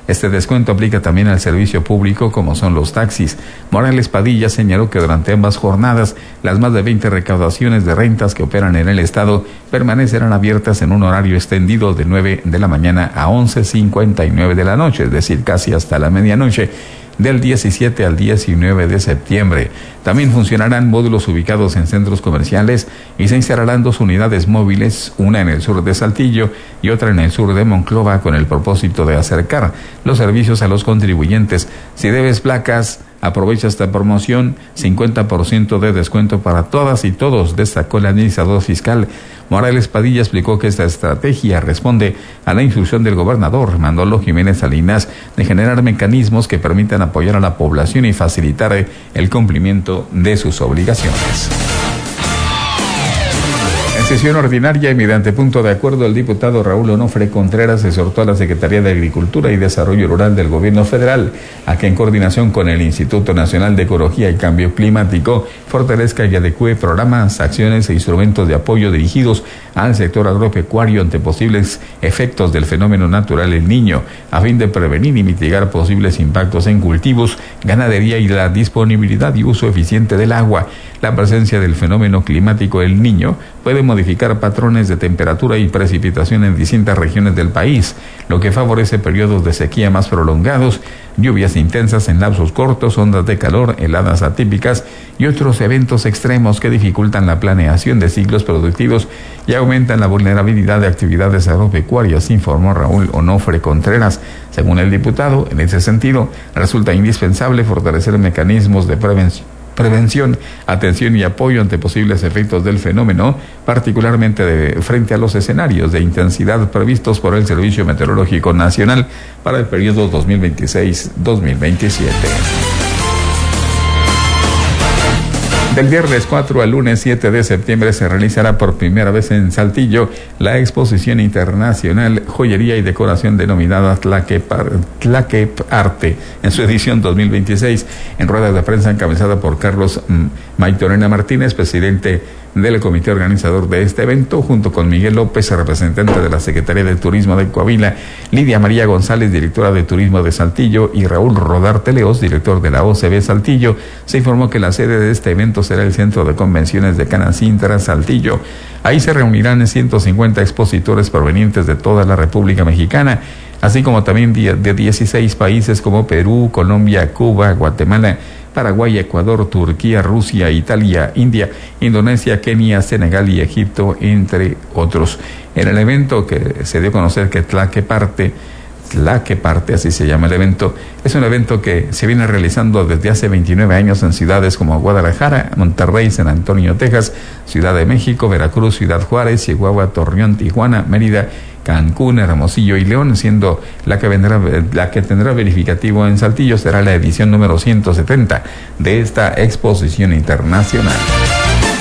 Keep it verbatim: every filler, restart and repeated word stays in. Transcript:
Este descuento aplica también al servicio público como son los taxis. Morales Padilla señaló que durante ambas jornadas las más de veinte recaudaciones de rentas que operan en el estado permanecerán abiertas en un horario extendido de nueve de la mañana a once cincuenta y nueve de la noche, es decir, casi hasta la medianoche, del diecisiete al diecinueve de septiembre. También funcionarán módulos ubicados en centros comerciales y se instalarán dos unidades móviles, una en el sur de Saltillo y otra en el sur de Monclova, con el propósito de acercar los servicios a los contribuyentes. Si debes placas, aprovecha esta promoción, cincuenta por ciento de descuento para todas y todos, destacó el administrador fiscal. Morales Padilla explicó que esta estrategia responde a la instrucción del gobernador Manolo Jiménez Salinas de generar mecanismos que permitan apoyar a la población y facilitar el cumplimiento de sus obligaciones. En sesión ordinaria y mediante punto de acuerdo, el diputado Raúl Onofre Contreras exhortó a la Secretaría de Agricultura y Desarrollo Rural del Gobierno Federal a que, en coordinación con el Instituto Nacional de Ecología y Cambio Climático, fortalezca y adecue programas, acciones e instrumentos de apoyo dirigidos al sector agropecuario ante posibles efectos del fenómeno natural El Niño, a fin de prevenir y mitigar posibles impactos en cultivos, ganadería y la disponibilidad y uso eficiente del agua. La presencia del fenómeno climático El Niño puede modificar patrones de temperatura y precipitación en distintas regiones del país, lo que favorece periodos de sequía más prolongados, lluvias intensas en lapsos cortos, ondas de calor, heladas atípicas y otros eventos extremos que dificultan la planeación de ciclos productivos y aumentan la vulnerabilidad de actividades agropecuarias, informó Raúl Onofre Contreras. Según el diputado, en ese sentido, resulta indispensable fortalecer mecanismos de prevención prevención, atención y apoyo ante posibles efectos del fenómeno, particularmente de, frente a los escenarios de intensidad previstos por el Servicio Meteorológico Nacional para el periodo dos mil veintiséis a dos mil veintisiete. Del viernes cuatro al lunes siete de septiembre se realizará por primera vez en Saltillo la exposición internacional Joyería y Decoración denominada Tlaquep Arte en su edición dos mil veintiséis. En rueda de prensa encabezada por Carlos Maitorena Martínez, presidente del comité organizador de este evento, junto con Miguel López, representante de la Secretaría de Turismo de Coahuila, Lidia María González, directora de Turismo de Saltillo, y Raúl Rodarte Leos, director de la O C B Saltillo, se informó que la sede de este evento será el Centro de Convenciones de Canacintra, Saltillo. Ahí se reunirán ciento cincuenta expositores provenientes de toda la República Mexicana, así como también de dieciséis países como Perú, Colombia, Cuba, Guatemala, Paraguay, Ecuador, Turquía, Rusia, Italia, India, Indonesia, Kenia, Senegal y Egipto, entre otros. En el evento que se dio a conocer que Tlaqueparte, Tlaqueparte, así se llama el evento, es un evento que se viene realizando desde hace veintinueve años en ciudades como Guadalajara, Monterrey, San Antonio, Texas, Ciudad de México, Veracruz, Ciudad Juárez, Chihuahua, Torreón, Tijuana, Mérida, Cancún, Hermosillo y León, siendo la que vendrá, la que tendrá verificativo en Saltillo será la edición número ciento setenta de esta exposición internacional.